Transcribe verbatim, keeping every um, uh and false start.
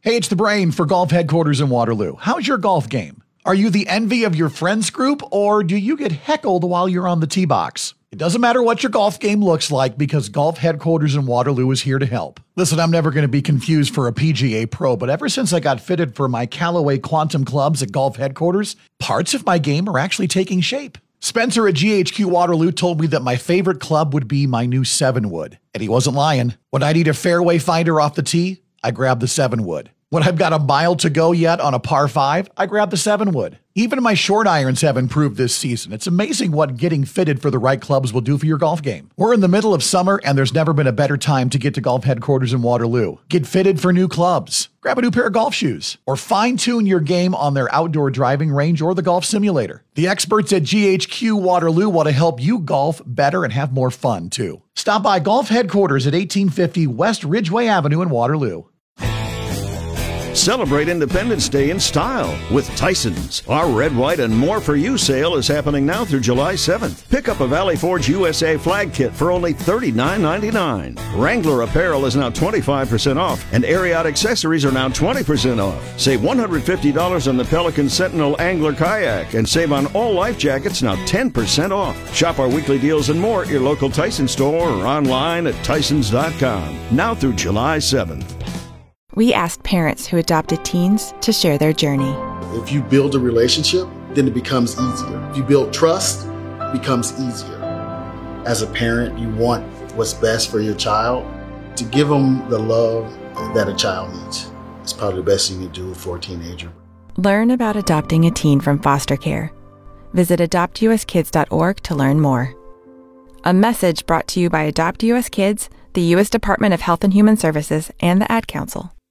Hey, it's the Brain for Golf Headquarters in Waterloo. How's your golf game? Are you the envy of your friends group, or do you get heckled while you're on the tee box? It doesn't matter what your golf game looks like because Golf Headquarters in Waterloo is here to help. Listen, I'm never going to be confused for a P G A pro, but ever since I got fitted for my Callaway Quantum clubs at Golf Headquarters, parts of my game are actually taking shape. Spencer at G H Q Waterloo told me that my favorite club would be my new seven wood, and he wasn't lying. When I need a fairway finder off the tee, I grab the seven wood. When I've got a mile to go yet on a par five, I grab the seven wood. Even my short irons have improved this season. It's amazing what getting fitted for the right clubs will do for your golf game. We're in the middle of summer, and there's never been a better time to get to Golf Headquarters in Waterloo. Get fitted for new clubs. Grab a new pair of golf shoes. Or fine-tune your game on their outdoor driving range or the golf simulator. The experts at G H Q Waterloo want to help you golf better and have more fun, too. Stop by Golf Headquarters at eighteen fifty West Ridgeway Avenue in Waterloo. Celebrate Independence Day in style with Tyson's. Our Red, White, and More for You sale is happening now through July seventh. Pick up a Valley Forge U S A flag kit for only thirty-nine ninety-nine. Wrangler apparel is now twenty-five percent off, and Ariat accessories are now twenty percent off. Save one hundred fifty dollars on the Pelican Sentinel Angler Kayak, and save on all life jackets, now ten percent off. Shop our weekly deals and more at your local Tyson store or online at tysons dot com. Now through July seventh. We asked parents who adopted teens to share their journey. If you build a relationship, then it becomes easier. If you build trust, it becomes easier. As a parent, you want what's best for your child. To give them the love that a child needs is probably the best thing you can do for a teenager. Learn about adopting a teen from foster care. Visit adopt u s kids dot org to learn more. A message brought to you by Adopt U S Kids, the U S Department of Health and Human Services, and the Ad Council.